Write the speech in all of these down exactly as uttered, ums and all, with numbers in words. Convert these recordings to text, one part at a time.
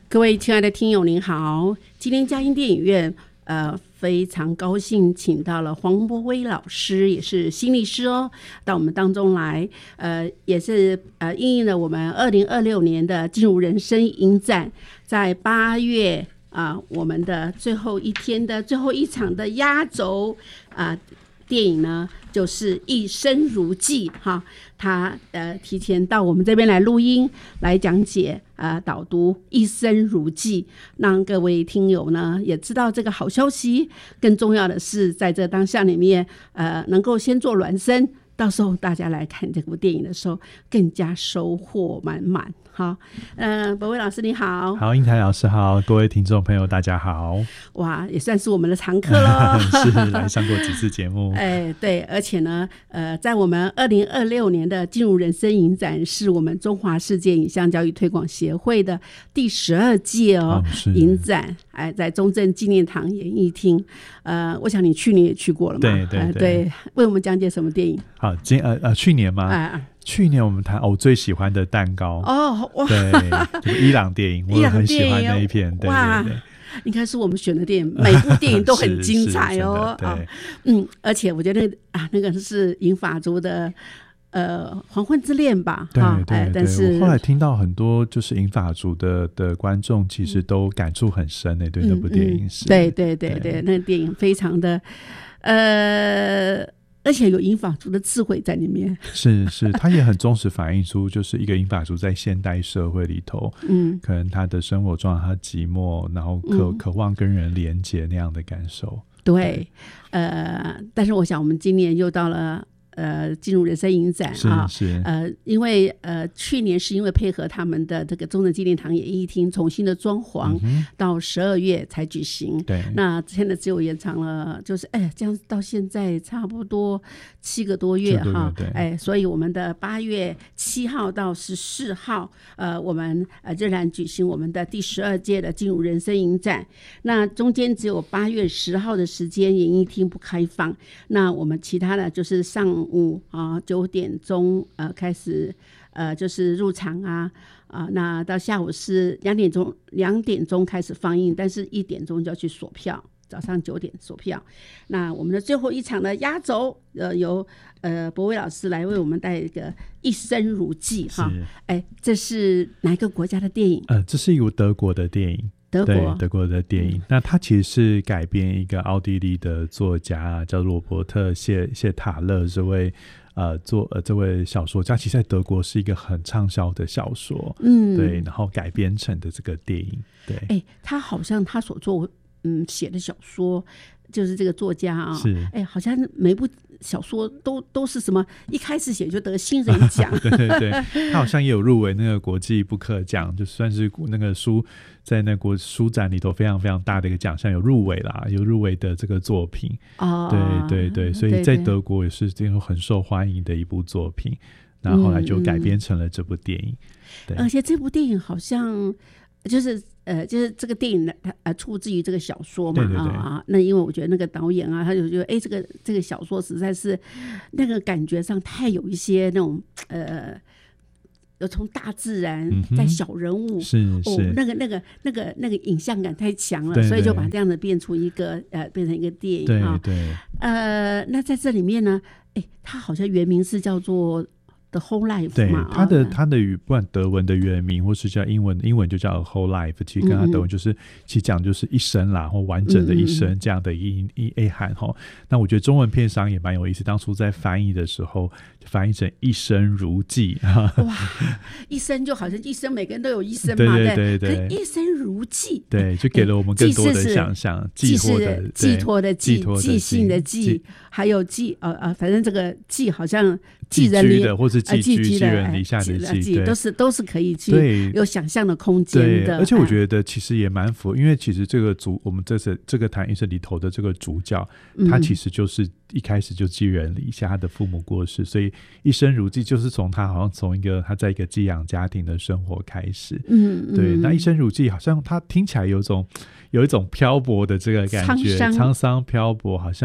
各位亲爱的听友您好，今天佳音电影院呃非常高兴请到了黄柏威老师，也是心理师哦，到我们当中来，呃也是呃因应了我们二零二六年的进入人生影展，在八月啊、呃、我们的最后一天的最后一场的压轴啊、呃、电影呢就是一生如寄哈，他呃提前到我们这边来录音来讲解呃导读一生如寄，让各位听友呢也知道这个好消息，更重要的是在这当下里面呃能够先做暖身，到时候大家来看这部电影的时候更加收获满满。好，呃，柏威老师你好。 好，英台老师好，各位听众朋友大家好。 哇，也算是我们的常客咯是来上过几次节目。 哎，对，而且呢，呃，在我们二零二六年的进入人生影展，是我们中华世界影像教育推广协会的第十二届哦，哦影展，哎，在中正纪念堂演艺厅。呃，我想你去年也去过了嘛？ 对对 对,、呃、 对，为我们讲解什么电影？ 好，今呃呃去年吗？ 啊。 去年我们谈、哦、我最喜欢的蛋糕哦，哇， 对，伊朗电影，我很喜欢那一片，对对对。 应该是我们选的电影，每部电影都很精彩哦。 对、哦， 嗯，而且我觉得啊，那个是银发族的呃黄昏之恋吧？ 对对 对,、哎、 但是我后来听到很多就是银发族的的观众，其实都感触很深诶，对、嗯、那部电影是、 嗯，对对对 对, 对，那个电影非常的呃。而且有银发族的智慧在里面， 是是，他也很忠实反映出就是一个银发族在现代社会里头，嗯，可能他的生活状态，他寂寞，然后渴、嗯、渴望跟人连结那样的感受。对， 呃，但是我想我们今年又到了。呃，进入人生影展啊， 是呃，因为呃，去年是因为配合他们的这个中正纪念堂演艺厅重新的装潢，嗯、到十二月才举行。 对， 那现在只有延长了，就是哎，这样到现在差不多七个多月哈，哎，所以我们的八月七号到十四号，呃，我们呃仍然举行我们的第十二届的进入人生影展。那中间只有八月十号的时间演艺厅不开放，那我们其他的就是上。午啊，九点钟呃开始呃就是入场啊啊、呃，那到下午是两点钟两点钟开始放映，但是一点钟就要去锁票，早上九点锁票。那我们的最后一场的压轴，呃由呃柏威老师来为我们带一个一生如寄哈，哎，这是哪一个国家的电影？ 呃，这是一部德国的电影。 德国对德国的电影、嗯、那它其实是改编一个奥地利的作家叫罗伯特谢谢塔勒这位呃作呃这位小说家，其实在德国是一个很畅销的小说，嗯，对，然后改编成的这个电影，对， 哎，他好像他所做嗯写的小说。就是这个作家啊， 是哎，好像每部小说都都是什么一开始写就得新人奖， 对对对，他好像也有入围那个国际布克奖，就算是那个书在那国书展里头非常非常大的一个奖项有入围啦，有入围的这个作品，哦，对对对，所以在德国也是这种很受欢迎的一部作品，那后来就改编成了这部电影，嗯、 对，而且这部电影好像就是呃，就是这个电影它呃出自于这个小说嘛， 对对对啊，那因为我觉得那个导演啊，他就觉得哎，这个这个小说实在是那个感觉上太有一些那种呃，有从大自然在小人物， 嗯、是是、 哦，那个那个那个那个影像感太强了， 对对， 所以就把这样的变出一个呃，变成一个电影， 对啊， 对， 呃，那在这里面呢，哎，它好像原名是叫做。The Whole Life 对， 嘛， 它的它的不管德文的原名或是叫英文，英文就叫 Whole Life， 其实跟它德文就是、嗯、其实讲就是一生啦，或完整的一生这样的一一意涵哈。那我觉得中文片商也蛮有意思，当初在翻译的时候翻译成一生如寄， 哇，一生就好像一生每个人都有一生嘛， 对对对对， 可一生如寄， 对，就给了我们更多的想象，寄托的寄托的寄，寄信的寄， 还有寄呃呃，反正这个寄好像寄人离的，或是寄居寄人篱下的寄，都是都是可以去有想象的空间的。 而且我觉得其实也蛮符合，因为其实这个主我们这次这个谈医生里头的这个主角，他其实就是一开始就寄人篱下，他的父母过世，所以一生如寄就是从他好像从一个他在一个寄养家庭的生活开始。嗯，对，那一生如寄好像他听起来有种有一种漂泊的这个感觉，沧桑漂泊，好像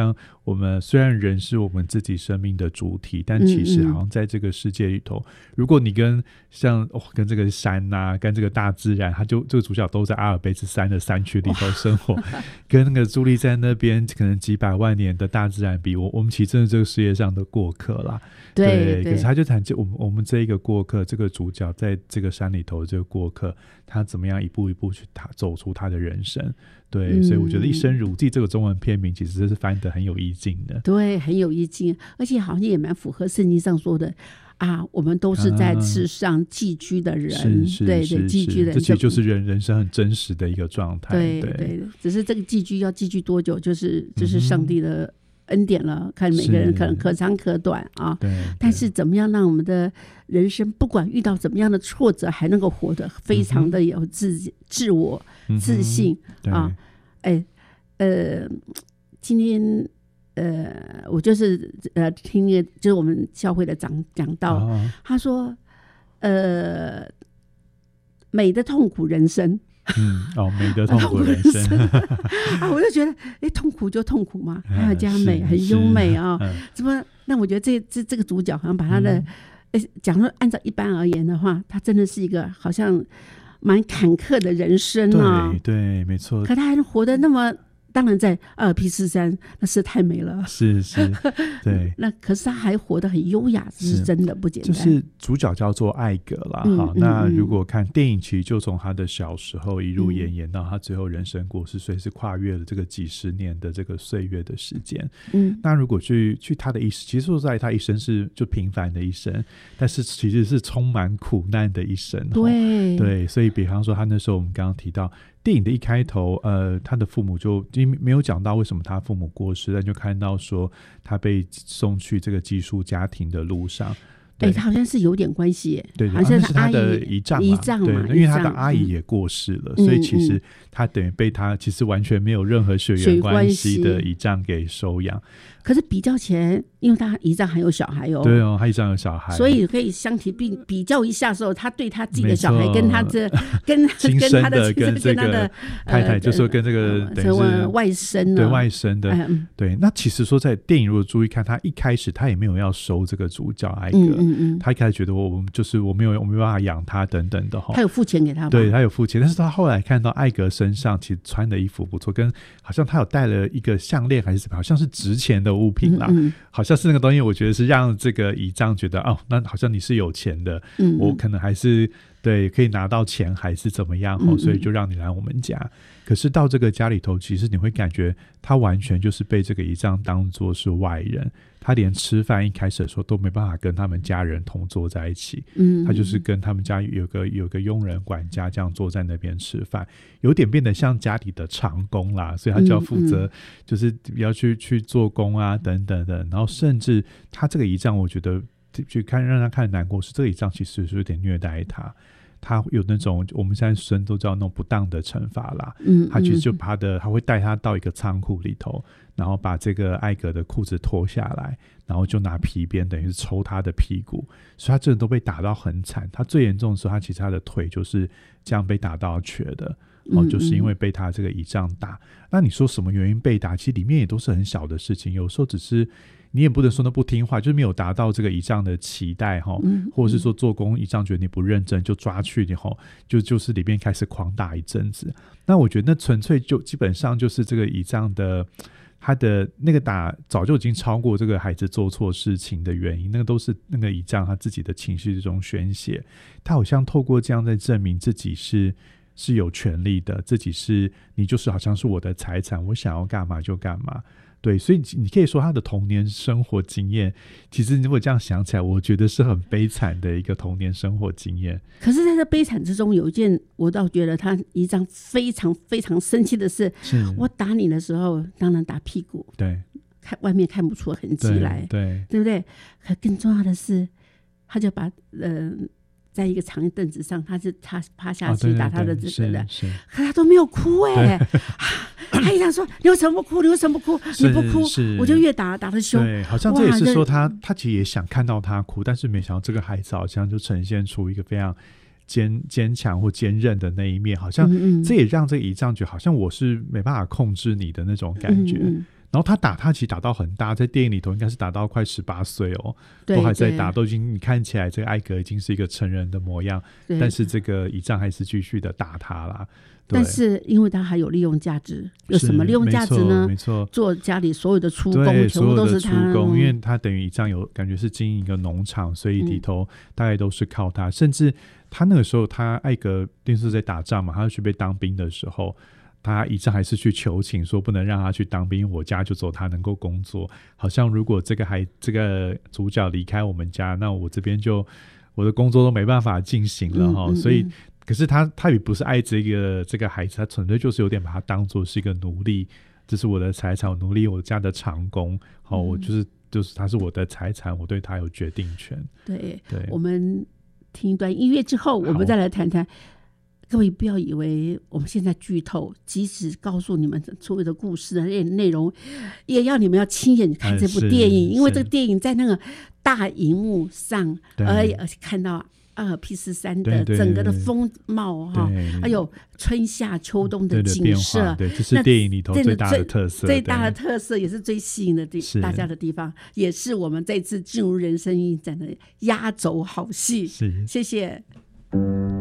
我们虽然人是我们自己生命的主体，但其实好像在这个世界里头，嗯嗯如果你跟像、哦、跟这个山啊，跟这个大自然，他就这个主角都在阿尔卑斯山的山区里头生活，跟那个伫立在那边可能几百万年的大自然比，我我们其实真的这个世界上的过客啦。 对， 对，可是他就谈我们我们这一个过客，这个主角在这个山里头这个过客，他怎么样一步一步去他走出他的人生。对、嗯，所以我觉得一生如寄这个中文片名其实是翻得很有意境的。 对，很有意境，而且好像也蛮符合圣经上说的啊，我们都是在世上寄居的人， 嗯、是是对对，寄居的人， 这其实就是人人生很真实的一个状态。 对 对, 对，只是这个寄居要寄居多久，就是就是上帝的恩典了，嗯、看每个人可能可长可短啊。 对， 但是怎么样让我们的人生不管遇到怎么样的挫折，还能够活得非常的有自、嗯、自我自信、嗯、啊？哎，呃，今天。呃，我就是呃听一个就是我们教会的长讲到、哦，他说，呃，美的痛苦人生， 嗯，哦，美的痛苦人生， 啊，我就觉得，哎，痛苦就痛苦嘛，还要加美，很优美啊、哦，怎么？那我觉得这这这个主角好像把他的，哎、嗯，讲说按照一般而言的话，他真的是一个好像蛮坎坷的人生啊， 对对，没错， 可他还活得那么。当然在阿尔卑斯山那是太美了， 是是，对。 那可是他还活得很优雅，这是真的不简单。 就是主角叫做艾格啦、嗯、好，那如果看电影，其实就从他的小时候一路演演到他最后人生过世，所以是跨越了这个几十年的这个岁月的时间。嗯，那如果去去他的一生，其实说实在他一生是就平凡的一生，但是其实是充满苦难的一生。 对对，所以比方说他那时候我们刚刚提到电影的一开头，呃，他的父母就没有讲到为什么他父母过世，但就看到说他被送去这个寄宿家庭的路上。 哎、欸，他好像是有点关系耶， 对， 好像是他的姨丈嘛， 姨丈嘛， 对，因为他的阿姨也过世了，嗯、所以其实他等于被他其实完全没有任何血缘关系的姨丈给收养。 可是比较起来，因为他姨丈还有小孩哦， 对哦，他姨丈有小孩， 所以可以相提并比较一下的时候，他对他自己的小孩跟他这跟亲生的跟这个太太， 呃、 就说跟这个等于是外甥， 对外甥的、 嗯， 对。那其实说在电影如果注意看，他一开始他也没有要收这个主角艾格，嗯嗯嗯，他一开始觉得我我就是我没有我没有办法养他等等的哈， 他有付钱给他吗？ 对，他有付钱，但是他后来看到艾格身上其实穿的衣服不错，跟好像他有带了一个项链还是什么，好像是值钱的物品啦。嗯嗯，好像是那个东西，我觉得是让这个姨丈觉得哦，那好像你是有钱的，嗯嗯，我可能还是对可以拿到钱，还是怎么样，嗯嗯，所以就让你来我们家。可是到这个家里头，其实你会感觉他完全就是被这个姨丈当作是外人，他连吃饭一开始的时候都没办法跟他们家人同坐在一起，嗯，他就是跟他们家有个有个佣人管家这样坐在那边吃饭，有点变得像家里的长工啦，所以他就要负责就是要去去做工啊等等的，然后甚至他这个姨丈我觉得去看让他看难过是这个姨丈其实是有点虐待他，他有那种我们现在生都叫那种不当的惩罚啦，嗯，他其实就把他的他会带他到一个仓库里头，然后把这个艾格的裤子脱下来，然后就拿皮鞭等于是抽他的屁股，所以他真的都被打到很惨。他最严重的时候，他其实他的腿就是这样被打到瘸的，哦，就是因为被他这个姨丈打。那你说什么原因被打？其实里面也都是很小的事情，有时候只是你也不能说那不听话，就是没有达到这个姨丈的期待，嗯，或者是说做工姨丈觉得你不认真就抓去以后就就是里面开始狂打一阵子。那我觉得那纯粹就基本上就是这个姨丈的他的那个打早就已经超过这个孩子做错事情的原因，那个都是那个姨丈他自己的情绪这种宣泄，他好像透过这样在证明自己是是有权利的，自己是你就是好像是我的财产，我想要干嘛就干嘛。对，所以你可以说他的童年生活经验，其实如果这样想起来，我觉得是很悲惨的一个童年生活经验。 可是在这悲惨之中，有一件我倒觉得他姨丈非常非常生气的是，是我打你的时候，当然打屁股， 对， 看外面看不出痕迹来， 对， 对不对？可更重要的是，他就把呃。在一个长凳子上，他是他趴下去打他的这个的，可他都没有哭哎、欸，他一想说你为什么不哭？你为什么不哭？你不哭，我就越打打得凶。 对，好像这也是说他他其实也想看到他哭，但是没想到这个孩子好像就呈现出一个非常坚坚强或坚韧的那一面，好像这也让这个姨丈觉得好像我是没办法控制你的那种感觉。嗯嗯， 然后他打他其实打到很大，在电影里头应该是打到快十八岁哦，都还在打，都已经你看起来这个艾格已经是一个成人的模样，但是这个倚仗还是继续的打他啦。 但是因为他还有利用价值，有什么利用价值呢？ 没错， 做家里所有的出工全部都是他， 所有的出工，因为他等于倚仗有感觉是经营一个农场，所以里头大概都是靠他、嗯、甚至他那个时候他艾格电视在打仗嘛，他要去被当兵的时候，他倚仗还是去求情说不能让他去当兵，我家就只有他能够工作，好像如果这个还这个主角离开我们家，那我这边就我的工作都没办法进行了、嗯嗯嗯、所以可是他他也不是爱这个这个孩子，他纯粹就是有点把他当作是一个奴隶，这是我的财产，我奴隶我家的长工，好、嗯，我就是就是他是我的财产，我对他有决定权。 对对，我们听一段音乐之后，我们再来谈谈。各位不要以为我们现在剧透，即使告诉你们所有的故事的内容，也要你们要亲眼看这部电影，因为这个电影在那个大荧幕上，而且看到阿尔卑斯山的整个的风貌哈，还有春夏秋冬的景色， 对，这是电影里头最大的特色， 最大的特色也是最吸引的地大家的地方，也是我们这次进入人生影展的压轴好戏。谢谢。